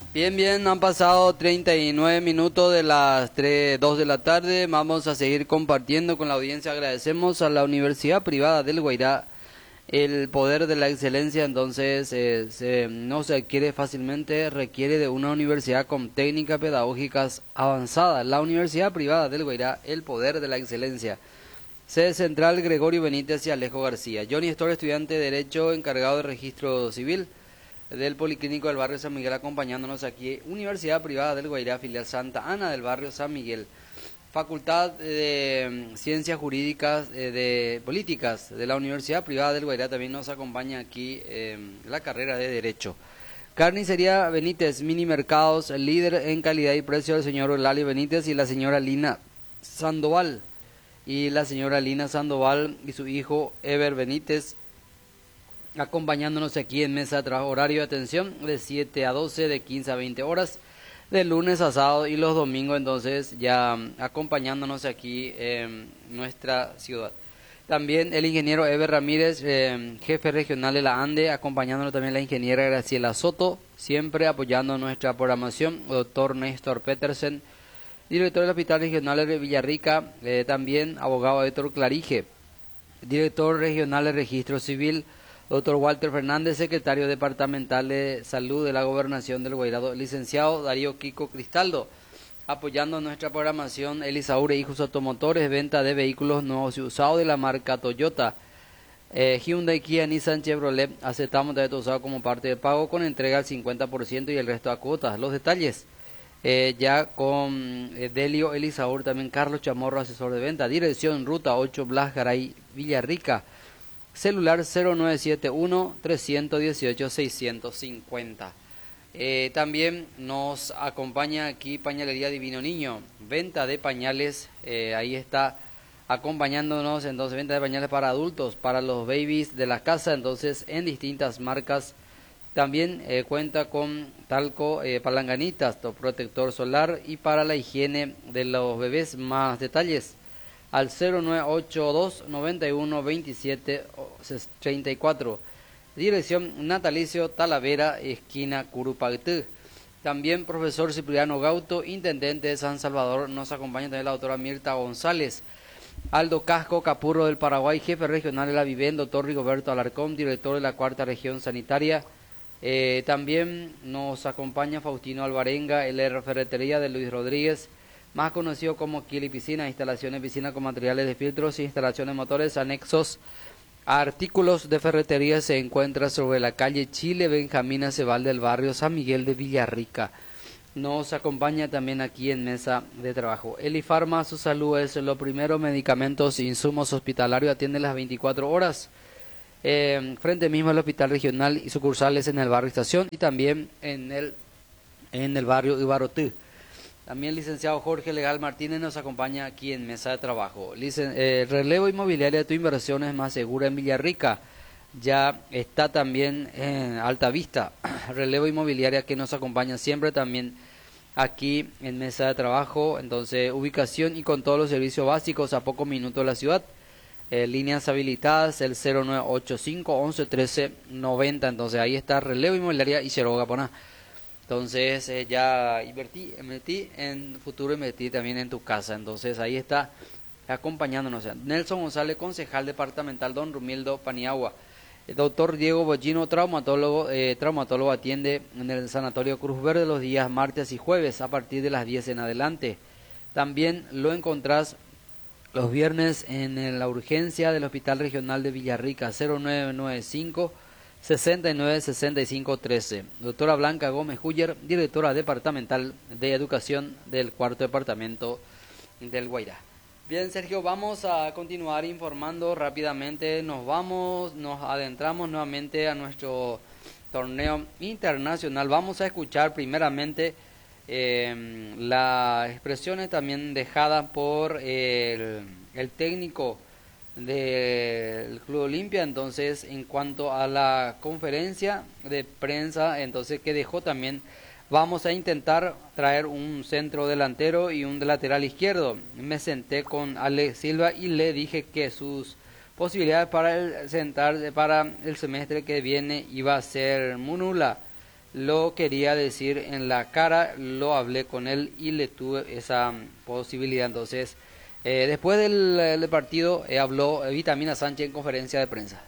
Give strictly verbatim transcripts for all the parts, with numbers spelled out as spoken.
Bien, bien, han pasado treinta y nueve minutos de las tres, dos de la tarde. Vamos a seguir compartiendo con la audiencia. Agradecemos a la Universidad Privada del Guairá el poder de la excelencia. Entonces, eh, se, no se adquiere fácilmente, requiere de una universidad con técnicas pedagógicas avanzadas. La Universidad Privada del Guairá, el poder de la excelencia. Sede Central, Gregorio Benítez y Alejo García. Johnny Store, estudiante de Derecho, encargado de Registro Civil del Policlínico del barrio San Miguel, acompañándonos aquí. Universidad Privada del Guairá, filial Santa Ana del barrio San Miguel. Facultad de Ciencias Jurídicas, eh, de Políticas de la Universidad Privada del Guairá también nos acompaña aquí eh, la carrera de Derecho. Carnicería Benítez, Mini Mercados, el líder en calidad y precio, el señor Eulalia Benítez y la señora Lina Sandoval. Y la señora Lina Sandoval y su hijo Ever Benítez, acompañándonos aquí en mesa de trabajo. Horario de atención de siete a doce, de quince a veinte horas, de lunes a sábado y los domingos, entonces ya acompañándonos aquí en nuestra ciudad. También el ingeniero Ever Ramírez, eh, jefe regional de la ANDE, acompañándonos también la ingeniera Graciela Soto, siempre apoyando nuestra programación. Doctor Néstor Petersen, director del Hospital Regional de Villarrica, eh, también abogado Héctor Clarige, director regional de Registro Civil. Doctor Walter Fernández, secretario departamental de Salud de la Gobernación del Guairá. Licenciado Darío Kiko Cristaldo, apoyando nuestra programación. Elisaure Hijos Automotores, venta de vehículos nuevos y usados de la marca Toyota. Eh, Hyundai, Kia, Nissan, Chevrolet, aceptamos de usado como parte de pago con entrega al cincuenta por ciento y el resto a cuotas. Los detalles eh, ya con eh, Delio Elisaure, también Carlos Chamorro, asesor de venta. Dirección Ruta ocho, Blas Garay, Villarrica. Celular cero nueve siete uno, tres uno ocho, seis cinco cero. Eh, también nos acompaña aquí Pañalería Divino Niño, venta de pañales, eh, ahí está acompañándonos, entonces venta de pañales para adultos, para los babies de la casa, entonces en distintas marcas. También eh, cuenta con talco, eh, palanganitas, protector solar y para la higiene de los bebés. Más detalles al cero nueve ocho dos, nueve uno, veintisiete, treinta y cuatro. Dirección Natalicio Talavera, esquina Curupagtú. También profesor Cipriano Gauto, intendente de San Salvador. Nos acompaña también la doctora Mirta González. Aldo Casco Capurro del Paraguay, jefe regional de la vivienda. Doctor Rigoberto Alarcón, director de la cuarta región sanitaria. Eh, también nos acompaña Faustino Alvarenga, el de Ferretería de Luis Rodríguez, más conocido como Kili Piscina, instalaciones piscina con materiales de filtros, instalaciones motores, anexos, artículos de ferretería. Se encuentra sobre la calle Chile Benjamín Acebal del barrio San Miguel de Villarrica. Nos acompaña también aquí en mesa de trabajo. Elifarma, su salud es lo primero, medicamentos e insumos hospitalarios, atiende las veinticuatro horas. Eh, frente mismo al Hospital Regional y sucursales en el barrio Estación y también en el, en el barrio Ibarotú. También el licenciado Jorge Legal Martínez nos acompaña aquí en mesa de trabajo. Licen eh, relevo inmobiliario de tu inversión es más segura en Villarrica. Ya está también en Alta Vista. Relevo inmobiliaria que nos acompaña siempre también aquí en mesa de trabajo. Entonces, ubicación y con todos los servicios básicos a pocos minutos de la ciudad. Eh, líneas habilitadas, el cero nueve ocho cinco, once, trece, noventa. Entonces, ahí está Relevo Inmobiliaria y Cheroga Poná. Entonces eh, ya invertí, invertí en futuro, invertí también en tu casa. Entonces ahí está acompañándonos. Nelson González, concejal departamental, don Rumildo Paniagua. El doctor Diego Bollino, traumatólogo, eh, traumatólogo, atiende en el Sanatorio Cruz Verde los días martes y jueves a partir de las diez en adelante. También lo encontrás los viernes en la urgencia del Hospital Regional de Villarrica, cero nueve nueve cinco, sesenta y nueve, sesenta y cinco, trece. Doctora Blanca Gómez Huyer, directora departamental de Educación del cuarto departamento del Guairá. Bien, Sergio, vamos a continuar informando rápidamente. Nos vamos, nos adentramos nuevamente a nuestro torneo internacional. Vamos a escuchar primeramente eh, las expresiones también dejadas por el, el técnico del Club Olimpia, entonces en cuanto a la conferencia de prensa, entonces que dejó también, vamos a intentar traer un centro delantero y un lateral izquierdo. Me senté con Alex Silva y le dije que sus posibilidades para el sentar para el semestre que viene iba a ser muy nula. lo quería decir en la cara, lo hablé con él y le tuve esa mm, posibilidad. Entonces, eh, después del, del partido eh, habló Vitamina Sánchez en conferencia de prensa.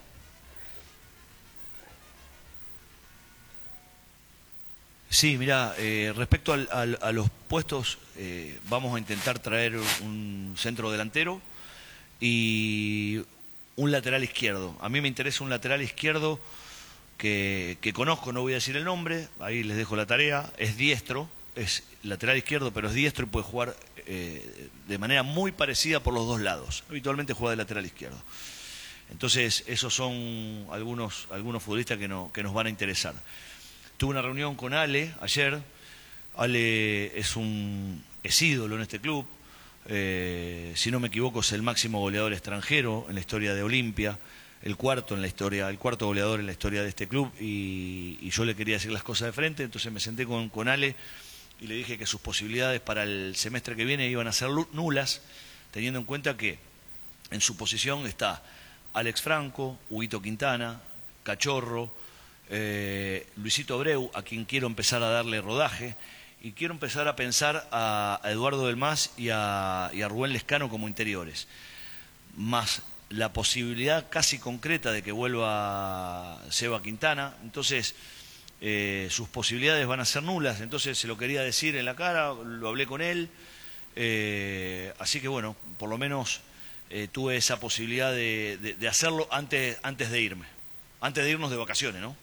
Sí, mira, eh, respecto al- al- a los puestos, eh, vamos a intentar traer un centro delantero y un lateral izquierdo. A mí me interesa un lateral izquierdo que, que conozco, no voy a decir el nombre, ahí les dejo la tarea, es diestro, es lateral izquierdo, pero es diestro y puede jugar eh, de manera muy parecida por los dos lados. Habitualmente juega de lateral izquierdo. Entonces, esos son algunos, algunos futbolistas que, no, que nos van a interesar. Tuve una reunión con Ale ayer. Ale es un es ídolo en este club. Eh, si no me equivoco, es el máximo goleador extranjero en la historia de Olimpia, el cuarto en la historia, el cuarto goleador en la historia de este club, y, y yo le quería decir las cosas de frente. Entonces me senté con, con Ale y le dije que sus posibilidades para el semestre que viene iban a ser nulas, teniendo en cuenta que en su posición está Alex Franco, Huguito Quintana, Cachorro, eh, Luisito Abreu, a quien quiero empezar a darle rodaje, y quiero empezar a pensar a, a Eduardo Del Mas y a, y a Rubén Lescano como interiores, más la posibilidad casi concreta de que vuelva Seba Quintana. Entonces eh, sus posibilidades van a ser nulas. Entonces se lo quería decir en la cara, lo hablé con él, eh, así que bueno, por lo menos eh, tuve esa posibilidad de, de, de hacerlo antes, antes de irme, antes de irnos de vacaciones, ¿no?